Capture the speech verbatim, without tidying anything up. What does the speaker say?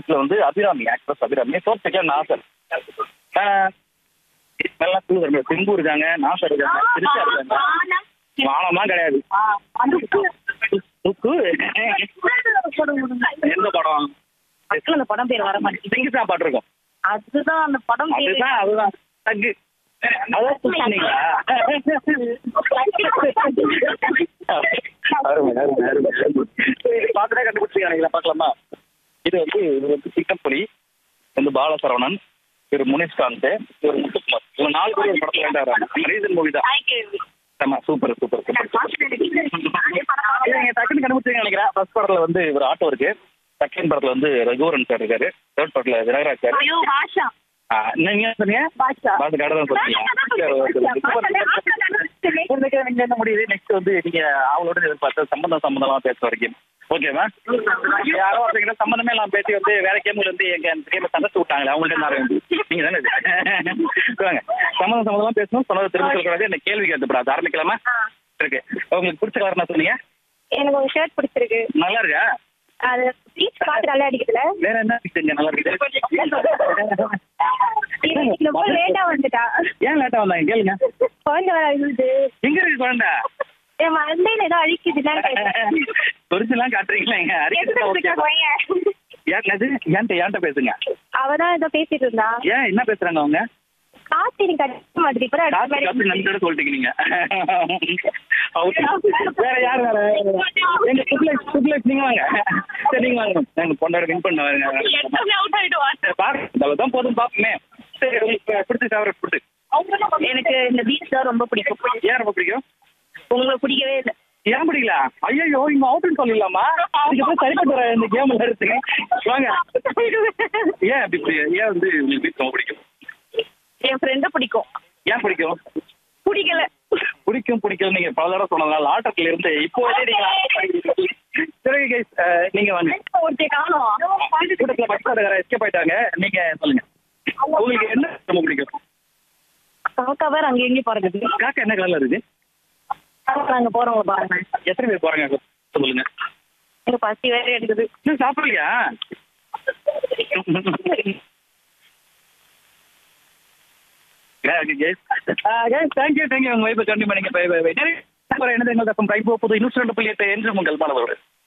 படத்துல வந்து Abirami actress Abirami fourth second Nassar நல்லா குழு சிம்பு இருக்காங்க, நாசர் இருக்காங்க, திருச்சா இருக்காங்க. வானம்லாம் கிடையாது. எந்த படம் அந்த படம் பேர் வர மாட்டேங்குது. சிங்கிசா பாட்டு இருக்கும். அதுதான் அந்த படம் பேரு. அதுதான் அதுதான் தக்கு. அதான் சொன்னீங்களா? பாத்துட்டே கண்டுபிடிச்சிருக்கீங்களா? பார்க்கலாமா? இது வந்து இது வந்து சிங்கப்புலி, வந்து பாலசரவணன், இவர் முனிஷ்காந்த், இவர் முத்துக்குமார், இவங்க நாலு பேர் ஒரு படத்துல வேண்டாம். ரீசன் மூவி தான். Super super super. டக்குன்னு கண்டுபிடிச்சிருக்கீங்க நினைக்கிறேன். ஃபர்ஸ்ட் படத்துல வந்து இவர் ஆட்டோ இருக்கு, செகண்ட் படத்துல வந்து ரகுவரன் சார் இருக்காரு, தேர்ட் படத்துல வினகராஜ் சார். நீங்க சொன்னீங்க முடியுது. நெக்ஸ்ட் வந்து நீங்க அவங்களோட எதிர்பார்த்த சம்பந்தம் சம்பந்தமா பேச வரைக்கும் ஓகேவா? யாரோ ஒருத்தங்கிட்ட சம்பந்தமே எல்லாம் பேசி வந்து வேற கேம்ல வந்து எங்க கேம சந்தச்சு விட்டாங்களே அவங்கள்ட்ட நிறைய நீங்க தானே வாங்க. சம்பந்தம் சம்பந்தமா பேசணும், சொன்னது திரும்ப சொல்லக்கூடாது. என்ன கேள்வி கேட்டுப்படாது. ஆரம்பிக்கலாமா? இருக்கு. உங்களுக்கு பிடிச்ச கலர் என்ன சொன்னீங்க? எனக்கு ஒரு ஷர்ட் பிடிச்சிருக்கு. நல்லா இருக்கா? அது பீச் காத்து நல்லா அடிக்குதுல. வேற என்ன பிடிச்சீங்க? நல்லா இருக்கு. லேட்டா வந்துட்டா. ஏன் லேட்டா வந்தாங்க கேளுங்க. குழந்தை வர அழுது. எங்க இருக்கு குழந்தை? என் மண்டையில ஏதோ அழிக்குதுன்னா குறிச்செல்லாம் காட்டுறீங்களா? எங்க ஏன்ட்ட ஏன்ட்ட பேசுங்க. அவதான் ஏதோ பேசிட்டு இருந்தா. ஏன் என்ன பேசுறாங்க அவங்க? காத்து எனக்கு அடிக்க மாட்டேங்குது. நன்றோட சொல்லிட்டீங்க நீங்க. வேற யார் வேற? எங்க சுப்லேஷ் சுப்லேஷ் நீங்க வாங்க. சரி நீங்க வாங்க. நாங்க பொண்ணோட வின் பண்ண தான் போதும் பாப்போமே. சரி உங்களுக்கு பிடிச்ச ஃபேவரட் ஃபுட்டு? எனக்கு இந்த பீச் தான் ரொம்ப பிடிக்கும். ஏன் ரொம்ப பிடிக்கும்? உங்களுக்கு பிடிக்கவே இல்லை. ஏன் பிடிக்கல? ஐயோ இங்க அவுட்னு சொல்லிடலாமா? நீங்க போய் சரிப்பட்டு வர இந்த கேம்ல இருக்கு வாங்க. ஏன் அப்படி பிடிக்கும்? ஏன் வந்து உங்களுக்கு பீச் ரொம்ப பிடிக்கும்? என் ஃப்ரெண்ட பிடிக்கும். ஏன் பிடிக்கும்? பிடிக்கல. பிடிக்கும் பிடிக்கல நீங்க பல தடவை சொன்னதுனால ஆட்டத்துல இருந்து இப்போ சரி கைஸ் நீங்க வாங்க. கூட்டத்துல பஸ் எஸ்கேப் ஆயிட்டாங்க. நீங்க சொல்லுங்க உங்களுக்கு என்ன ரொம்ப பிடிக்கும்? காக்காவே அங்க எங்கேயும் போறது. காக்கா என்ன கலர்ல இருக்கு? நாங்க போறோம் பாருங்க. எத்தனை பேர் போறாங்க சொல்லுங்க. எனக்கு பசி வேற எடுக்குது. இன்னும் சாப்பிடலையா? தேங்க்யூ தேங்க்யூ உங்க வைப்பை கண்டிப்பா நீங்க என்னது எங்களுக்கு புது இன்னும் புள்ளி எட்டு என்று உங்கள் மாணவர்கள்